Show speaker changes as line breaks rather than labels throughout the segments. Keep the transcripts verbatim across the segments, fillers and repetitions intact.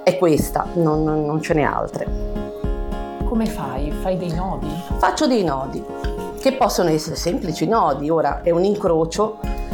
è questa, non, non, non ce n'è altre.
Come fai? Fai dei nodi?
Faccio dei nodi, che possono essere semplici nodi. Ora è un incrocio,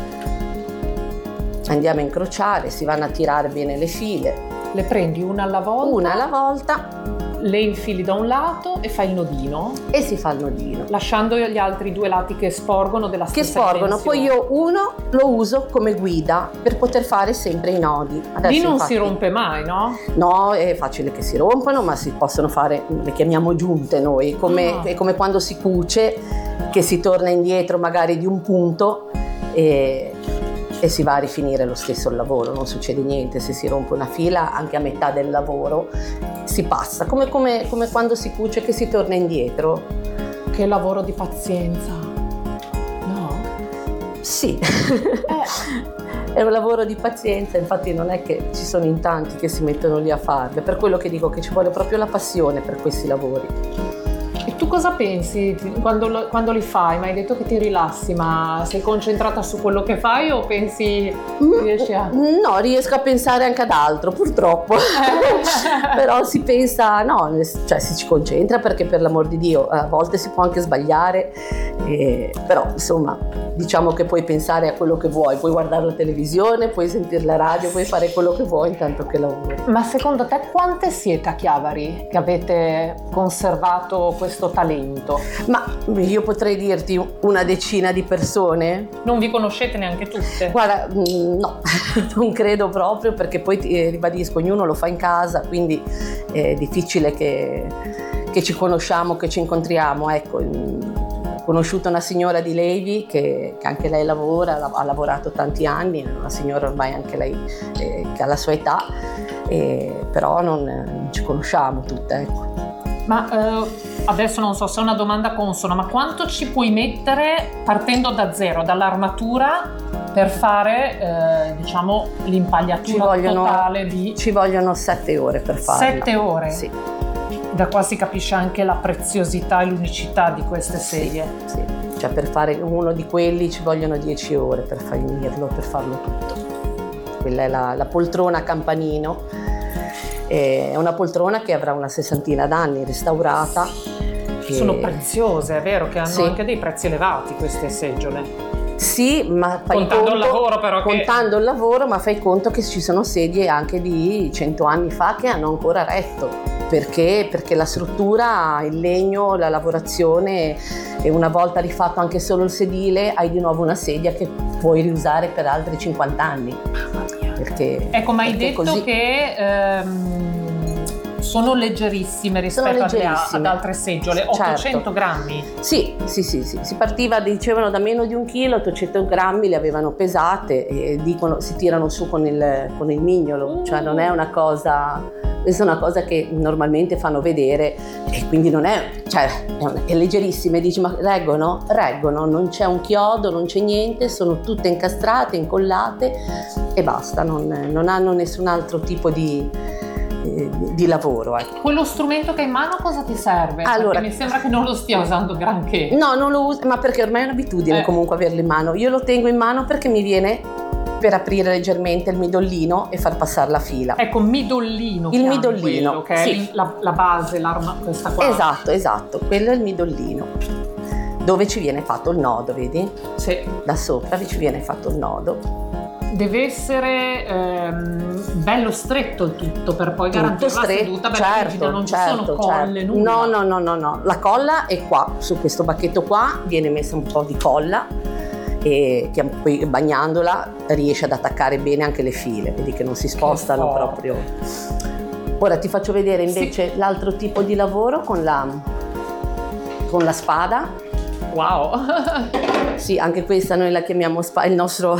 andiamo a incrociare, si vanno a tirare bene le file.
Le prendi una alla volta?
Una alla volta.
Le infili da un lato e fai il nodino.
E si fa il nodino.
Lasciando gli altri due lati che sporgono della stessa
Che sporgono,
dimensione.
poi io uno lo uso come guida per poter fare sempre i nodi. Adesso
Lì non
infatti,
si rompe mai, no?
No, è facile che si rompano, ma si possono fare, le chiamiamo giunte noi, come,
Ah.
è come quando si cuce, che si torna indietro magari di un punto e, e si va a rifinire lo stesso il lavoro, non succede niente. Se si rompe una fila, anche a metà del lavoro si passa, come, come, come quando si cuce che si torna indietro.
Che lavoro di pazienza. No?
Sì,
Eh.
è un lavoro di pazienza, infatti non è che ci sono in tanti che si mettono lì a farlo, è per quello che dico che ci vuole proprio la passione per questi lavori.
E tu cosa pensi quando, lo- quando li fai? Mi hai detto che ti rilassi, ma sei concentrata su quello che fai o pensi riesci a...
No, riesco a pensare anche ad altro, purtroppo. Però si pensa, no, cioè si ci concentra perché per l'amor di Dio a volte si può anche sbagliare, eh, però insomma diciamo che puoi pensare a quello che vuoi, puoi guardare la televisione, puoi sentire la radio, puoi fare quello che vuoi intanto che lavori.
Ma secondo te quante siete a Chiavari che avete conservato questo talento?
Ma io potrei dirti una decina di persone.
Non vi conoscete neanche tutte?
Guarda, mm, no, non credo proprio, perché poi ti eh, ribadisco, ognuno lo fa in casa, quindi è difficile che, che ci conosciamo, che ci incontriamo. Ecco, mm, ho conosciuto una signora di Levi che, che anche lei lavora, ha lavorato tanti anni, è una signora ormai anche lei eh, che ha la sua età, eh, però non, non ci conosciamo tutte, ecco.
Ma eh, adesso non so se è una domanda consona, ma quanto ci puoi mettere partendo da zero, dall'armatura, per fare eh, diciamo l'impagliatura
Ci vogliono,
totale di
ci vogliono sette ore per farlo.
sette ore?
Sì.
Da qua si capisce anche la preziosità e l'unicità di queste sedie.
Sì, sì. Cioè per fare uno di quelli ci vogliono dieci ore per finirlo, per farlo tutto. Quella è la, la poltrona a campanino. È una poltrona che avrà una sessantina d'anni, restaurata.
Sono
che...
preziose, è vero che hanno
Sì.
anche dei prezzi elevati queste seggiole.
Sì, ma fai
Contando
conto,
il lavoro però che-
contando il lavoro, ma fai conto che ci sono sedie anche di cento anni fa che hanno ancora retto. Perché? Perché la struttura, il legno, la lavorazione, e una volta rifatto anche solo il sedile, hai di nuovo una sedia che puoi riusare per altri cinquanta anni. Perché,
Ecco, ma hai
perché
detto
così...
che ehm, sono leggerissime rispetto
Sono
alle-
leggerissime.
ad altre seggiole,
Certo.
ottocento grammi.
Sì, sì, sì, sì, si partiva, dicevano da meno di un chilo, ottocento grammi le avevano pesate e dicono si tirano su con il, con il mignolo, cioè non è una cosa, questa è una cosa che normalmente fanno vedere e quindi non è, cioè è, un- è leggerissima e dici ma reggono? Reggono, non c'è un chiodo, non c'è niente, sono tutte incastrate, incollate e basta, non, non hanno nessun altro tipo di, eh, di lavoro, ecco.
Quello strumento che hai in mano cosa ti serve?
Allora-
Perché mi sembra che non lo stia usando granché.
No, non lo uso, ma perché ormai è un'abitudine
Eh.
comunque averlo in mano. Io lo tengo in mano perché mi viene per aprire leggermente il midollino e far passare la fila.
Ecco, midollino.
Il
chiami
midollino,
quello, che è
sì.
la, la base, l'arma, questa qua.
Esatto, esatto, quello è il midollino, dove ci viene fatto il nodo, vedi?
Sì.
Da sopra ci viene fatto il nodo.
Deve essere ehm, bello stretto il tutto per poi
Tutto
garantire la
stretto,
seduta bella rigida,
certo,
non ci
certo,
sono colle,
certo.
nulla.
No, no, no, no, no. La colla è qua, su questo bacchetto qua, viene messa un po' di colla e che poi bagnandola riesce ad attaccare bene anche le file, vedi che non si spostano
forte.
proprio. Ora ti faccio vedere invece
Sì.
l'altro tipo di lavoro con la, con la spada.
Wow.
Sì, anche questa noi la chiamiamo spada, il nostro...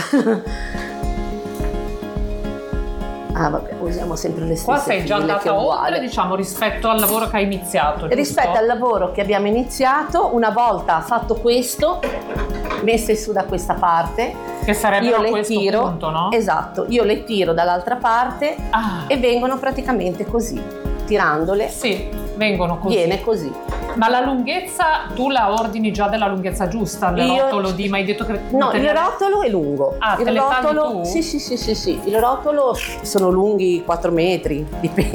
Ah vabbè, usiamo sempre le stesse
Qua sei già
file, che è
andata
uguale.
oltre, diciamo, rispetto al lavoro che hai iniziato, giusto?
Rispetto al lavoro che abbiamo iniziato, una volta fatto questo, messe su da questa parte,
Che sarebbe
io
a
le
questo
tiro,
punto, no?
esatto, io le tiro dall'altra parte
Ah,
e vengono praticamente così, tirandole,
sì, vengono così.
viene così.
Ma la lunghezza, tu la ordini già della lunghezza giusta, il
Io-
rotolo di, ma hai detto che...
No,
te
il
ne-
rotolo è lungo.
Ah,
il
te le tagli
rotolo,
tu?
sì, sì, sì, sì, sì, il rotolo sono lunghi quattro metri, dipende.